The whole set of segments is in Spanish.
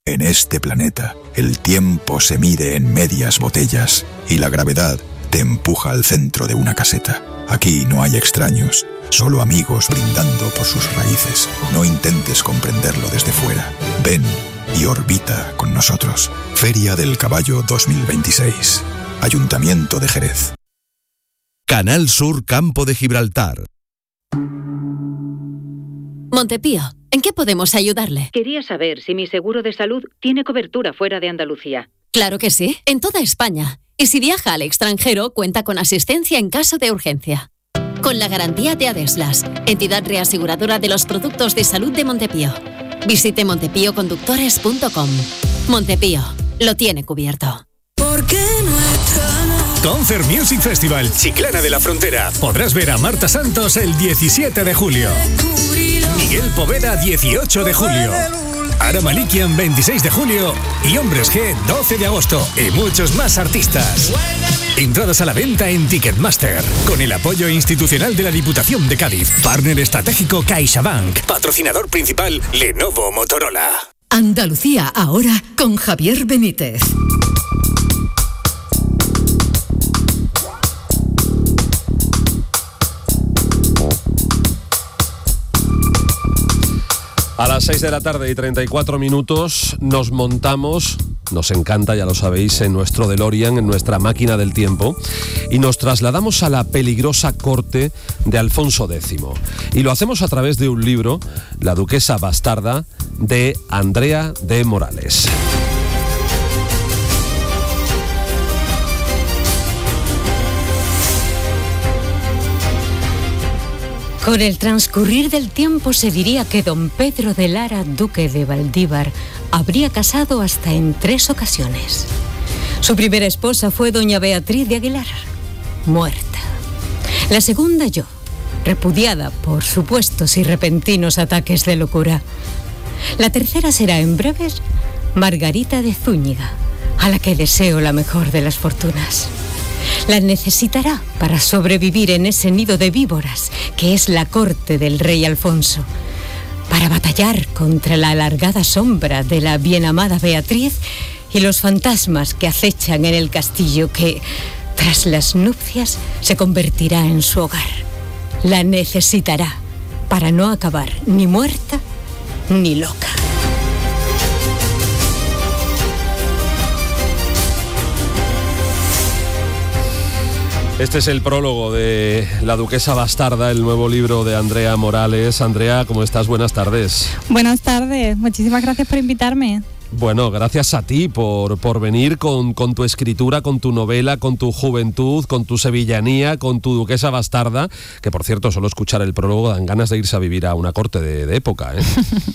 En este planeta, el tiempo se mide en medias botellas y la gravedad te empuja al centro de una caseta. Aquí no hay extraños, solo amigos brindando por sus raíces. No intentes comprenderlo desde fuera. Ven y orbita con nosotros. Feria del Caballo 2026. Ayuntamiento de Jerez. Canal Sur Campo de Gibraltar. Montepío, ¿en qué podemos ayudarle? Quería saber si mi seguro de salud tiene cobertura fuera de Andalucía. Claro que sí, en toda España. Y si viaja al extranjero, cuenta con asistencia en caso de urgencia. Con la garantía de Adeslas, entidad reaseguradora de los productos de salud de Montepío. Visite montepíoconductores.com. Montepío, lo tiene cubierto. Concert Music Festival, Chiclana de la Frontera. Podrás ver a Marta Santos el 17 de julio. Miguel Poveda 18 de julio. Ara Malikian 26 de julio. Y Hombres G 12 de agosto. Y muchos más artistas. Entradas a la venta en Ticketmaster. Con el apoyo institucional de la Diputación de Cádiz. Partner estratégico CaixaBank. Patrocinador principal Lenovo Motorola. Andalucía ahora con Javier Benítez. A las 6 de la tarde y 34 minutos nos montamos, nos encanta, ya lo sabéis, en nuestro DeLorean, en nuestra máquina del tiempo, y nos trasladamos a la peligrosa corte de Alfonso X. Y lo hacemos a través de un libro, La duquesa bastarda, de Andrea de Morales. Con el transcurrir del tiempo se diría que don Pedro de Lara, duque de Valdívar, habría casado hasta en 3 ocasiones. Su primera esposa fue doña Beatriz de Aguilar, muerta. La segunda yo, repudiada por supuestos y repentinos ataques de locura. La tercera será en breves Margarita de Zúñiga, a la que deseo la mejor de las fortunas. La necesitará para sobrevivir en ese nido de víboras que es la corte del rey Alfonso, para batallar contra la alargada sombra de la bien amada Beatriz y los fantasmas que acechan en el castillo que, tras las nupcias, se convertirá en su hogar. La necesitará para no acabar ni muerta ni loca. Este es el prólogo de La duquesa bastarda, el nuevo libro de Andrea Morales. Andrea, ¿cómo estás? Buenas tardes. Buenas tardes, muchísimas gracias por invitarme. Bueno, gracias a ti por venir con tu escritura, con tu novela, con tu juventud, con tu sevillanía, con tu duquesa bastarda, que por cierto, solo escuchar el prólogo dan ganas de irse a vivir a una corte de época, ¿eh?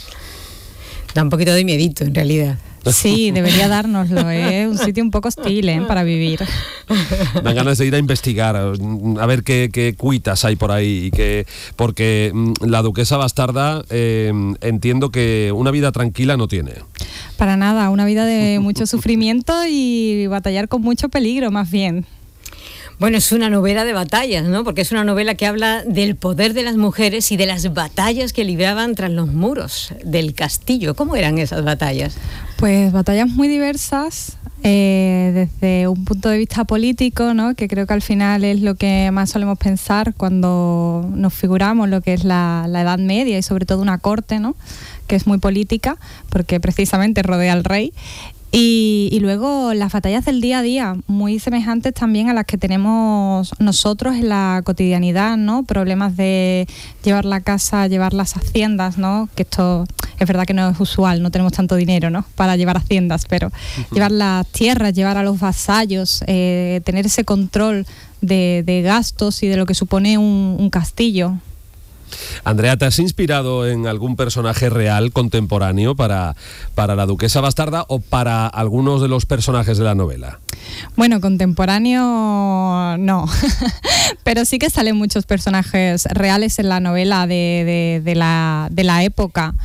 Da un poquito de miedito, en realidad. Sí, debería dárnoslo, ¿eh? Un sitio un poco hostil, ¿eh? Para vivir. Dan ganas de ir a investigar, a ver qué cuitas hay por ahí, porque la duquesa bastarda entiendo que una vida tranquila no tiene. Para nada, una vida de mucho sufrimiento y batallar con mucho peligro, más bien. Bueno, es una novela de batallas, ¿no? Porque es una novela que habla del poder de las mujeres y de las batallas que libraban tras los muros del castillo. ¿Cómo eran esas batallas? Pues batallas muy diversas, desde un punto de vista político, ¿no? Que creo que al final es lo que más solemos pensar cuando nos figuramos lo que es la Edad Media y sobre todo una corte, ¿no? Que es muy política porque precisamente rodea al rey. Y luego las batallas del día a día, muy semejantes también a las que tenemos nosotros en la cotidianidad, ¿no? Problemas de llevar la casa, llevar las haciendas, ¿no? Que esto es verdad que no es usual, no tenemos tanto dinero, ¿no? Para llevar haciendas, pero llevar las tierras, llevar a los vasallos, tener ese control de gastos y de lo que supone un castillo. Andrea, ¿te has inspirado en algún personaje real contemporáneo para la duquesa bastarda o para algunos de los personajes de la novela? Bueno, contemporáneo no, pero sí que salen muchos personajes reales en la novela de la época.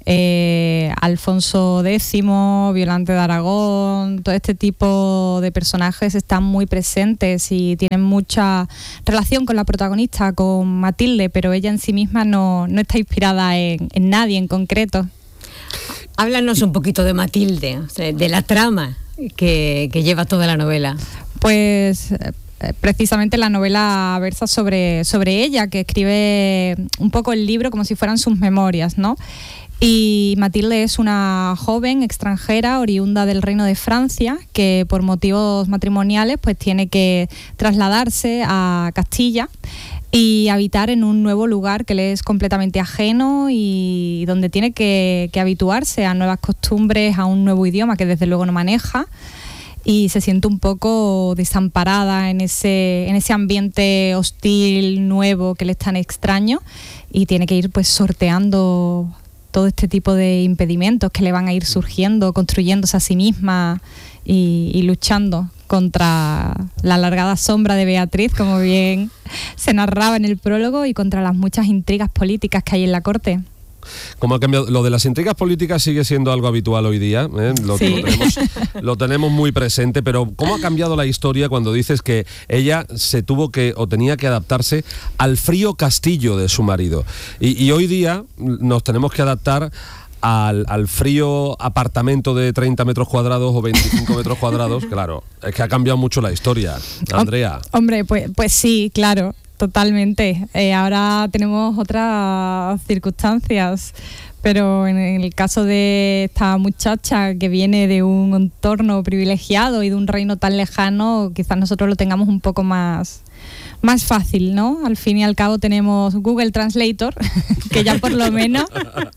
Alfonso X, Violante de Aragón, todo este tipo de personajes están muy presentes y tienen mucha relación con la protagonista, con Matilde, pero ella en sí misma no está inspirada en nadie en concreto. Háblanos un poquito de Matilde, de la trama que lleva toda la novela. Pues precisamente la novela versa sobre ella, que escribe un poco el libro como si fueran sus memorias, ¿no? Y Matilde es una joven extranjera oriunda del Reino de Francia que por motivos matrimoniales pues tiene que trasladarse a Castilla y habitar en un nuevo lugar que le es completamente ajeno y donde tiene que habituarse a nuevas costumbres, a un nuevo idioma que desde luego no maneja, y se siente un poco desamparada en ese ambiente hostil, nuevo, que le es tan extraño, y tiene que ir pues sorteando todo este tipo de impedimentos que le van a ir surgiendo, construyéndose a sí misma y luchando contra la alargada sombra de Beatriz, como bien se narraba en el prólogo, y contra las muchas intrigas políticas que hay en la corte. ¿Cómo ha cambiado? Lo de las intrigas políticas sigue siendo algo habitual hoy día, ¿eh? Lo tenemos muy presente, pero ¿cómo ha cambiado la historia cuando dices que ella se tuvo que o tenía que adaptarse al frío castillo de su marido? Y hoy día nos tenemos que adaptar al frío apartamento de 30 metros cuadrados o 25 metros cuadrados. Claro, es que ha cambiado mucho la historia, Andrea. Hombre, pues sí, claro. Totalmente. Ahora tenemos otras circunstancias, pero en el caso de esta muchacha que viene de un entorno privilegiado y de un reino tan lejano, quizás nosotros lo tengamos un poco más fácil, ¿no? Al fin y al cabo tenemos Google Translator, que ya por lo menos...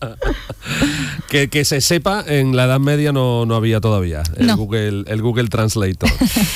que se sepa, en la Edad Media no había todavía el Google Translator.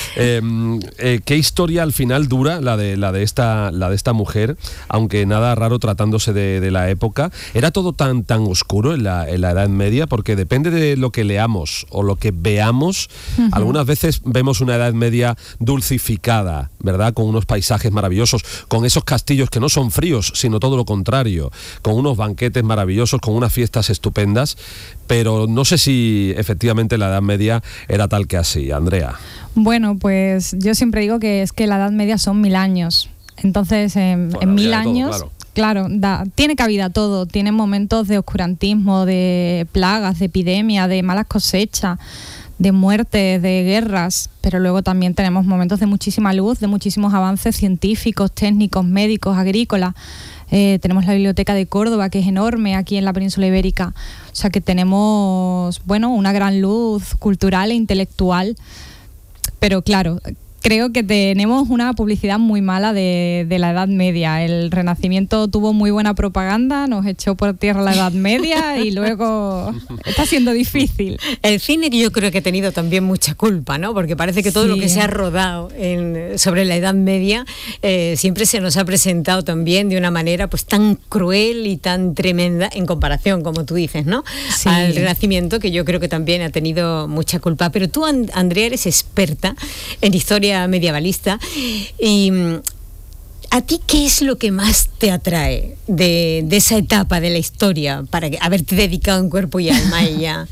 ¿Qué historia al final dura la de esta mujer? Aunque nada raro tratándose de la época. ¿Era todo tan oscuro en la Edad Media? Porque depende de lo que leamos o lo que veamos. Uh-huh. Algunas veces vemos una Edad Media dulcificada, ¿verdad? Con unos paisajes maravillosos, con esos castillos que no son fríos, sino todo lo contrario, con unos banquetes maravillosos, con unas fiestas estupendas, pero no sé si efectivamente la Edad Media era tal que así, Andrea. Bueno, pues yo siempre digo que es que la Edad Media son 1000 años, entonces en 1000 años... Todo, claro, tiene cabida todo, tiene momentos de oscurantismo, de plagas, de epidemia, de malas cosechas, de muertes, de guerras, pero luego también tenemos momentos de muchísima luz, de muchísimos avances científicos, técnicos, médicos, agrícolas. Tenemos la Biblioteca de Córdoba, que es enorme aquí en la península ibérica. O sea que tenemos, una gran luz cultural e intelectual. Pero claro, creo que tenemos una publicidad muy mala de la Edad Media. El Renacimiento tuvo muy buena propaganda, nos echó por tierra la Edad Media y luego está siendo difícil. El cine yo creo que ha tenido también mucha culpa, ¿no? Porque parece que todo lo que se ha rodado sobre la Edad Media siempre se nos ha presentado también de una manera pues tan cruel y tan tremenda en comparación, como tú dices, ¿no? Sí. Al Renacimiento, que yo creo que también ha tenido mucha culpa. Pero tú, Andrea, eres experta en historia medievalista, y ¿a ti qué es lo que más te atrae de esa etapa de la historia para haberte dedicado en cuerpo y alma a ella?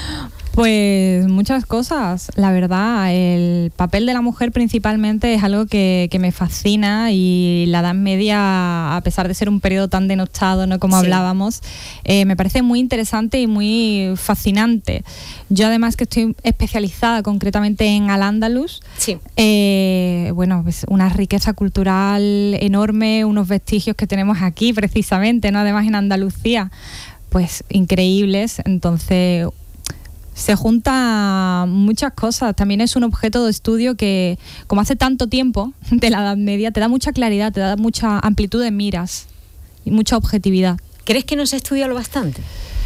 Pues muchas cosas, la verdad. El papel de la mujer principalmente es algo que me fascina, y la Edad Media, a pesar de ser un periodo tan denostado, ¿no? Como hablábamos, me parece muy interesante y muy fascinante. Yo además que estoy especializada concretamente en Al-Ándalus, pues una riqueza cultural enorme, unos vestigios que tenemos aquí precisamente, ¿no? Además en Andalucía, pues increíbles. Entonces se juntan muchas cosas. También es un objeto de estudio que, como hace tanto tiempo de la Edad Media, te da mucha claridad, te da mucha amplitud de miras y mucha objetividad. ¿Crees que no se ha estudiado bastante?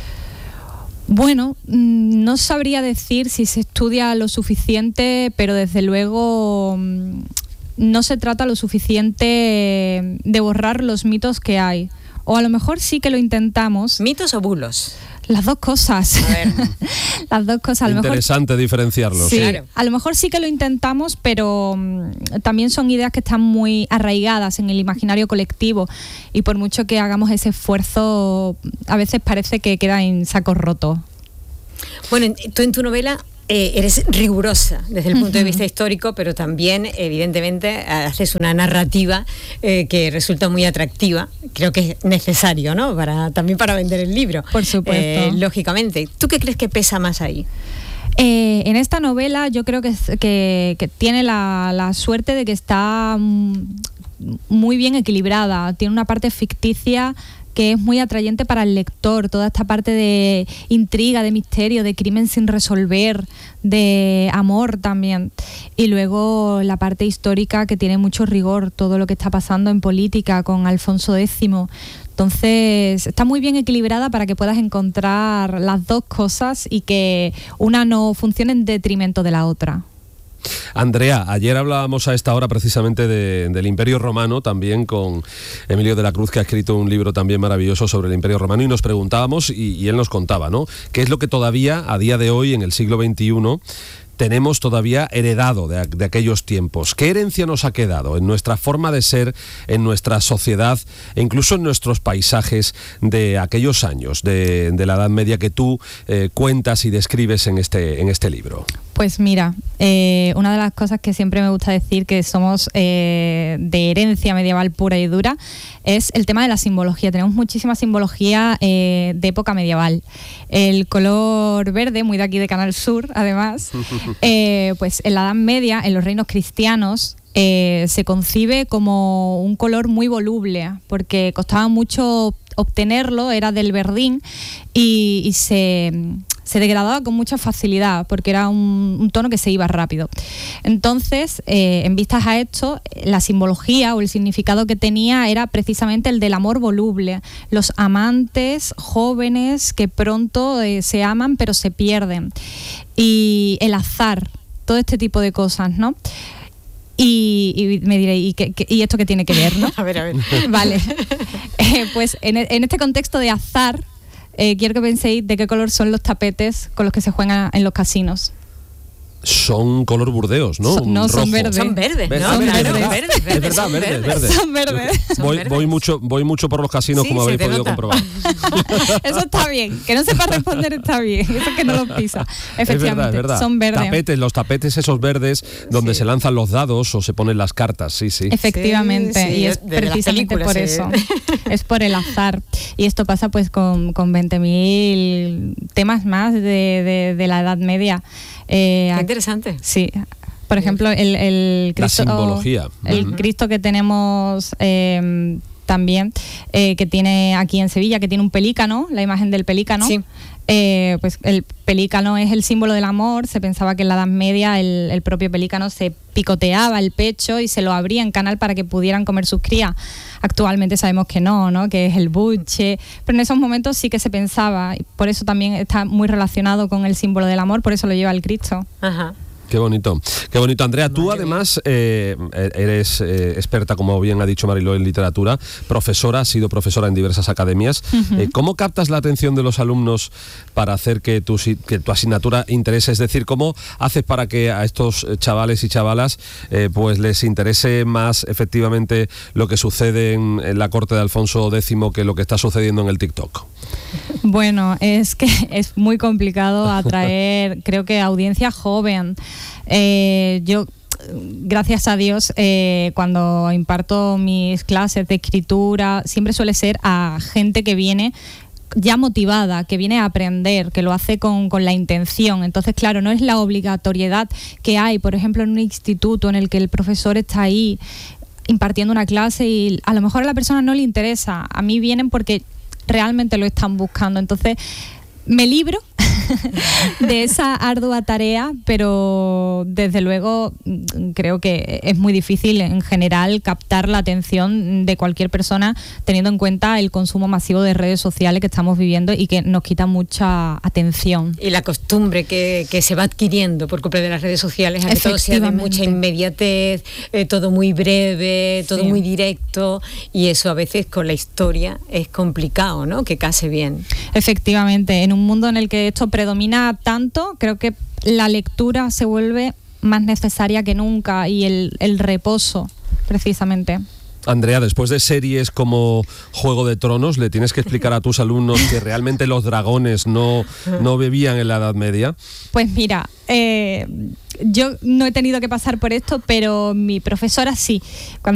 Bueno, no sabría decir si se estudia lo suficiente, pero desde luego no se trata lo suficiente de borrar los mitos que hay. O a lo mejor sí que lo intentamos. ¿Mitos o bulos? Las dos cosas. A ver. Las dos cosas. Interesante diferenciarlos. Sí, claro. A lo mejor sí que lo intentamos, pero también son ideas que están muy arraigadas en el imaginario colectivo, y por mucho que hagamos ese esfuerzo, a veces parece que queda en saco roto. Bueno, tú en tu novela eres rigurosa desde el punto de vista histórico, pero también, evidentemente, haces una narrativa que resulta muy atractiva. Creo que es necesario, ¿no? También para vender el libro. Por supuesto. Lógicamente. ¿Tú qué crees que pesa más ahí? En esta novela yo creo que tiene la suerte de que está muy bien equilibrada. Tiene una parte ficticia que es muy atrayente para el lector, toda esta parte de intriga, de misterio, de crimen sin resolver, de amor también. Y luego la parte histórica, que tiene mucho rigor, todo lo que está pasando en política con Alfonso X. Entonces está muy bien equilibrada para que puedas encontrar las dos cosas y que una no funcione en detrimento de la otra. Andrea, ayer hablábamos a esta hora precisamente del Imperio Romano, también con Emilio de la Cruz, que ha escrito un libro también maravilloso sobre el Imperio Romano, y nos preguntábamos, y él nos contaba, ¿no?, qué es lo que todavía, a día de hoy, en el siglo XXI, tenemos todavía heredado de aquellos tiempos. ¿Qué herencia nos ha quedado en nuestra forma de ser, en nuestra sociedad e incluso en nuestros paisajes de aquellos años de la Edad Media que tú cuentas y describes en este libro? Pues mira, una de las cosas que siempre me gusta decir que somos de herencia medieval pura y dura es el tema de la simbología. Tenemos muchísima simbología de época medieval. El color verde, muy de aquí de Canal Sur, además, pues en la Edad Media, en los reinos cristianos, se concibe como un color muy voluble, porque costaba mucho obtenerlo, era del verdín, y se degradaba con mucha facilidad porque era un tono que se iba rápido. Entonces, en vistas a esto, la simbología o el significado que tenía era precisamente el del amor voluble, los amantes jóvenes que pronto se aman pero se pierden, y el azar, todo este tipo de cosas, ¿no? Y me diré, ¿y esto qué tiene que ver, no? A ver. Vale. Pues en este contexto de azar, quiero que penséis de qué color son los tapetes con los que se juegan en los casinos. Son color burdeos, ¿no? No, son verdes. Son verdes, ¿no? Son verdes. Es verdad, verdes. Son verdes. Voy mucho por los casinos, sí, como habéis podido comprobar. Eso está bien. Que no sepa responder está bien. Eso que no lo pisa. Efectivamente, es verdad. Son verdes. Los tapetes esos verdes donde se lanzan los dados o se ponen las cartas, sí. Efectivamente, sí, y es precisamente por eso. Es por el azar. Y esto pasa pues con 20.000 temas más de la Edad Media. Qué interesante. Sí. Por ejemplo, el Cristo, la simbología. El Cristo que tenemos también, que tiene aquí en Sevilla, que tiene un pelícano, la imagen del pelícano. Sí. Pues el pelícano es el símbolo del amor. Se pensaba que en la Edad Media el propio pelícano se picoteaba el pecho y se lo abría en canal para que pudieran comer sus crías. Actualmente sabemos que no, que es el buche, pero en esos momentos sí que se pensaba, y por eso también está muy relacionado con el símbolo del amor, por eso lo lleva el Cristo. Ajá. Qué bonito. Andrea, tú además eres experta, como bien ha dicho Mariló, en literatura, profesora, has sido profesora en diversas academias. Uh-huh. ¿Cómo captas la atención de los alumnos para hacer que tu asignatura interese? Es decir, ¿cómo haces para que a estos chavales y chavalas pues les interese más efectivamente lo que sucede en la corte de Alfonso X que lo que está sucediendo en el TikTok? Bueno, es que es muy complicado atraer, creo que audiencia joven. Yo, gracias a Dios, cuando imparto mis clases de escritura, siempre suele ser a gente que viene ya motivada, que viene a aprender, que lo hace con la intención. Entonces, claro, no es la obligatoriedad que hay, por ejemplo, en un instituto en el que el profesor está ahí impartiendo una clase y a lo mejor a la persona no le interesa. A mí vienen porque realmente lo están buscando. Entonces, me libro de esa ardua tarea, pero desde luego creo que es muy difícil en general captar la atención de cualquier persona, teniendo en cuenta el consumo masivo de redes sociales que estamos viviendo y que nos quita mucha atención. Y la costumbre que se va adquiriendo por culpa de las redes sociales, a que todo sea de mucha inmediatez, todo muy breve, todo muy directo, y eso a veces con la historia es complicado, ¿no?, que case bien. Efectivamente, en un mundo en el que esto predomina tanto, creo que la lectura se vuelve más necesaria que nunca, y el reposo, precisamente. Andrea, después de series como Juego de Tronos, ¿le tienes que explicar a tus alumnos que realmente los dragones no bebían en la Edad Media? Pues mira, yo no he tenido que pasar por esto, pero mi profesora sí. Cuando